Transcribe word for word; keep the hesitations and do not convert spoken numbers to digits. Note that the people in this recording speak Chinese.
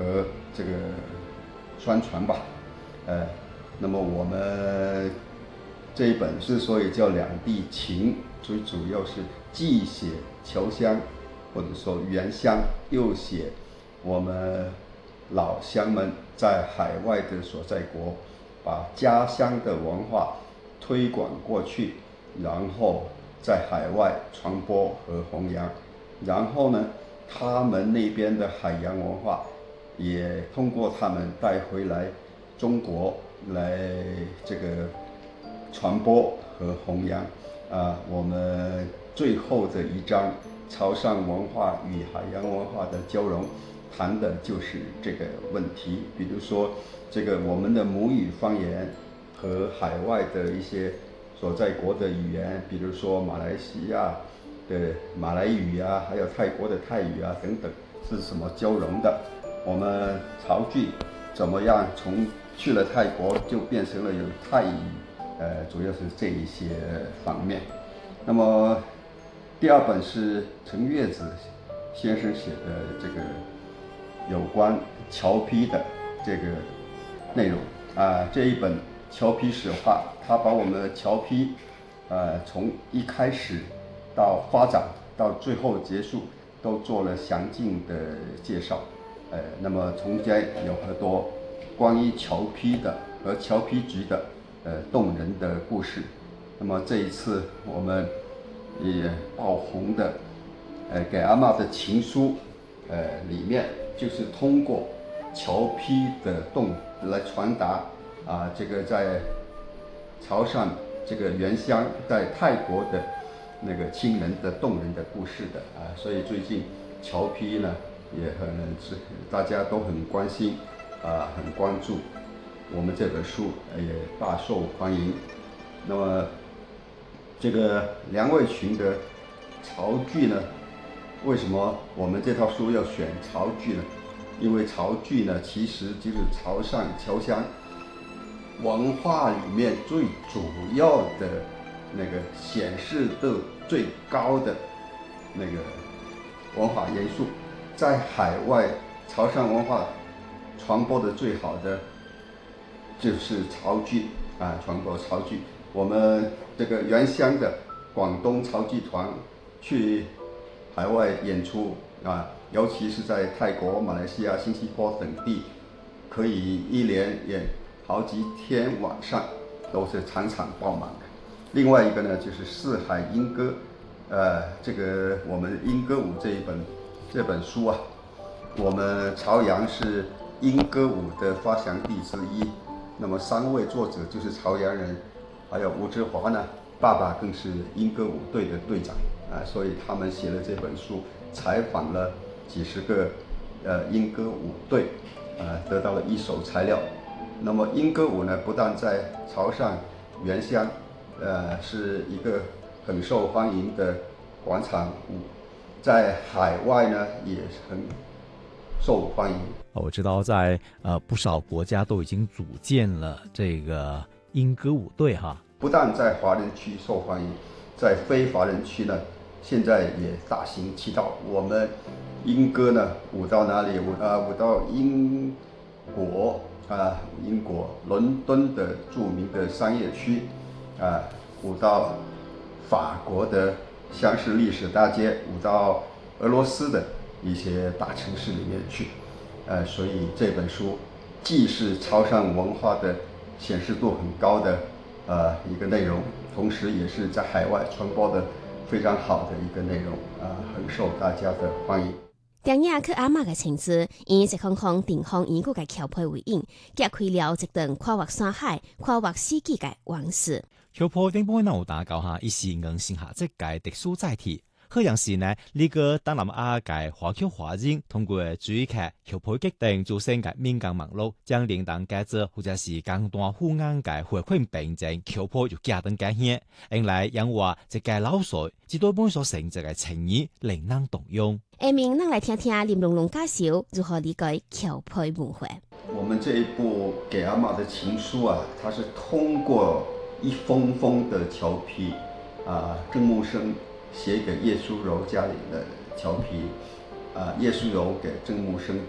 和这个宣传吧。呃，那么我们这一本之所以叫两地情，最主要是既写侨乡或者说原乡，又写我们老乡们在海外的所在国，把家乡的文化推广过去，然后在海外传播和弘扬，然后呢，他们那边的海洋文化也通过他们带回来中国来这个传播和弘扬。啊，我们最后的一章潮汕文化与海洋文化的交融，谈的就是这个问题。比如说，这个我们的母语方言和海外的一些所在国的语言，比如说马来西亚的马来语啊，还有泰国的泰语啊等等，是什么交融的？我们潮剧怎么样从去了泰国就变成了有泰语？呃，主要是这一些方面。那么第二本是陈月子先生写的这个有关侨批的这个内容啊，这一本侨批史话，他把我们的侨批呃从一开始到发展到最后结束都做了详尽的介绍。呃，那么中间有很多关于侨批的和侨批局的呃动人的故事。那么这一次我们也爆红的呃给阿嬷的情书，呃里面就是通过侨批的动来传达啊这个在潮汕这个原乡在泰国的那个亲人的动人的故事的啊，所以最近侨批呢也很是大家都很关心啊，很关注。我们这本书也大受欢迎。那么这个梁卫群的潮剧呢，为什么我们这套书要选潮剧呢？因为潮剧呢，其实就是潮汕侨乡文化里面最主要的那个显示度最高的那个文化元素，在海外潮汕文化传播的最好的就是潮剧啊，传播潮剧。我们这个原乡的广东潮剧团去海外演出啊，尤其是在泰国、马来西亚、新加坡等地，可以一连演好几天晚上，都是场场爆满的。另外一个呢，就是四海莺歌，呃，这个我们莺歌舞这一本这本书啊，我们潮阳是莺歌舞的发祥地之一。那么三位作者就是潮阳人，还有吴志华呢，爸爸更是莺歌舞队的队长啊，所以他们写了这本书，采访了几十个呃莺歌舞队，呃，得到了一手材料。那么莺歌舞呢，不但在潮汕原乡，呃，是一个很受欢迎的广场舞，在海外呢也很受欢迎。 我知道在呃不少国家都已经组建了这个莺歌舞队哈。 不但在华人区受欢迎，在非华人区呢，现在也大行其道。我们莺歌呢舞到哪里？舞啊舞到英国啊，英国伦敦的著名的商业区啊，舞到法国的香榭丽舍大街，舞到俄罗斯的一些大城市里面去。呃，所以这本书既是潮汕文化的显示度很高的呃一个内容，同时也是在海外传播的非常好的一个内容啊、呃，很受大家的欢迎。 电影去阿嬷嘅情字，以一空空地方以嗰個橋配為引，揭開了一段跨越山海、跨越世紀嘅往事。 橋配頂本有打搞下，一時硬性下即嘅特殊載體。好像是呢，呢、這個東南亞嘅華僑華人通過追劇橋配決定做成嘅民間網絡，將領導記者或者是更多富安嘅回饋並正橋配就加等改獻，因來因話一個老水，至多本所成就嘅情意令人動容。 下面咱來聽聽林龍龍介紹如何理解橋配文化。 我們這一部給阿嬷的情書啊，它是通過一封封的橋批啊，鄭木生寫給葉淑柔家裏的僑批，啊，葉淑柔給鄭木生